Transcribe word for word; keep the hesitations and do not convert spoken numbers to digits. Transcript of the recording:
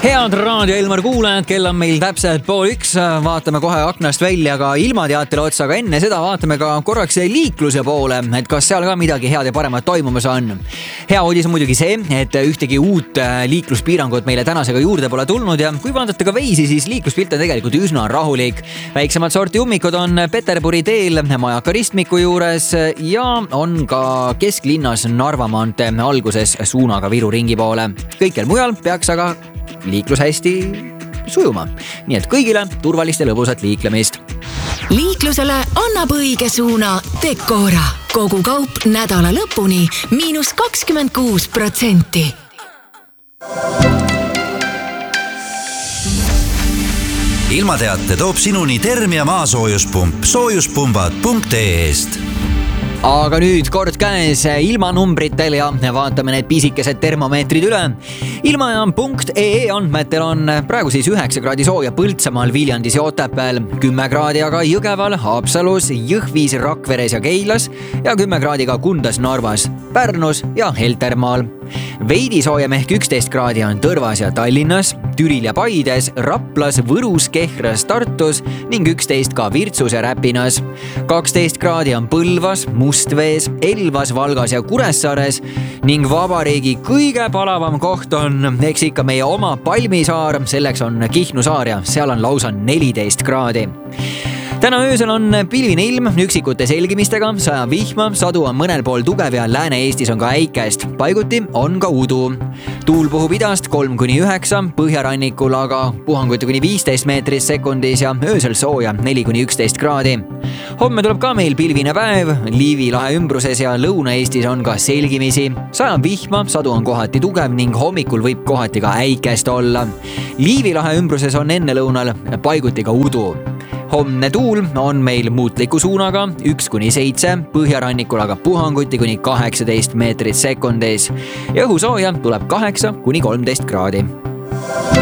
Head Raadio Elmar kuulajad, kell on meil täpselt pool üks, vaatame kohe aknast välja ka ilmateatele otsa, aga enne seda vaatame ka korraks liikluse poole, et kas seal ka midagi head ja paremat toimumas on. Hea uudis on muidugi see, et ühtegi uut liikluspiirangut meile tänasega juurde pole tulnud ja kui vaadata ka veisi, siis liikluspilt on tegelikult üsna rahulik. Väiksemad sorti ummikud on Peterburi teel Majaka ristmiku juures ja on ka kesklinnas Narva maantee alguses suunaga Viru ringi poole. Kõikjal mujal peaks aga liiklus hästi sujuma. Nii et kõigile turvalist ja lõbusat liiklemist. Liiklusele annab õige suuna Decora. Kogu kaup nädala lõpuni miinus kakskümmend kuus protsenti. Ilmateate toob sinuni Termia maasoojuspump soojuspumbad punkt ee-st. Aga nüüd kord käes ilmanumbritel ja vaatame need pisikesed termomeetrid üle. Ilmajaam punkt ee andmetel on praegu siis üheksa kraadi sooja Põltsamaal, Viljandis ja Otepääl, kümme kraadi aga Jõgeval, Haapsalus, Jõhvis, Rakveres ja Keilas ja kümme kraadi ka Kundas, Narvas, Pärnus ja Heltermaal. Veidi soojem ehk üksteist kraadi on Tõrvas ja Tallinnas, Türil ja Paides, Raplas, Võrus, Kehras, Tartus ning üksteist ka Virtsus ja Räpinas. kaksteist kraadi on Põlvas, Mustvees, Elvas, Valgas ja Kuressaares ning vabariigi kõige palavam koht on eks ikka meie oma Palmisaar, selleks on Kihnu saar ja seal on lausa neliteist kraadi. Täna öösel on pilvine ilm, üksikute selgimistega, sajab vihma, sadu on mõnel pool tugev ja Lääne-Eestis on ka äikest. Paiguti on ka udu. Tuul puhub idast kolm kuni üheksa, põhjarannikul aga puhanguti kuni viisteist meetrit sekundis ja öösel sooja neli kuni üksteist kraadi. Homme tuleb ka meil pilvine päev, Liivi lahe ümbruses ja Lõuna-Eestis on ka selgimisi. Sajab vihma, sadu on kohati tugev ning hommikul võib kohati ka äikest olla. Liivi lahe ümbruses on enne lõunal paiguti ka udu. Homne tuul on meil muutliku suunaga üks kuni seitse, põhjarannikul aga puhanguti kuni kaheksateist meetrit sekundis. Ja õhusooja tuleb kaheksa kuni kolmteist kraadi.